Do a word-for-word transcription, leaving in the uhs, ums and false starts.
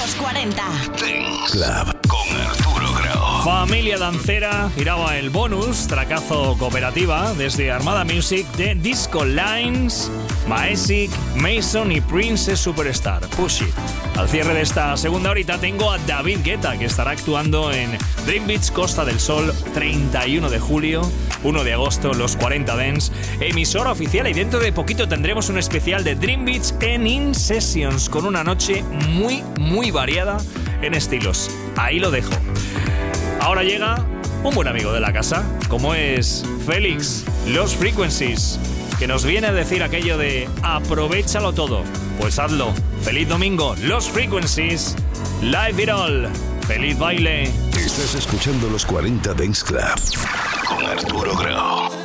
Los cuarenta Dance Club con Arturo Grau. Familia dancera, giraba el bonus, tracazo cooperativa desde Armada Music de Disco Lines, Maesic, Mason y Princess Superstar, Push It. Al cierre de esta segunda horita tengo a David Guetta, que estará actuando en Dream Beach Costa del Sol treinta y uno de julio, primero de agosto, Los cuarenta Dance, emisora oficial, y dentro de poquito tendremos un especial de Dream Beach en In Sessions con una noche muy, muy variada en estilos. Ahí lo dejo. Ahora llega un buen amigo de la casa, como es Félix, Los Frequencies, que nos viene a decir aquello de aprovéchalo todo. Pues hazlo. Feliz domingo, Los Frequencies, Live It All. Feliz baile. Estás escuchando Los cuarenta Dance Club con Arturo Grau.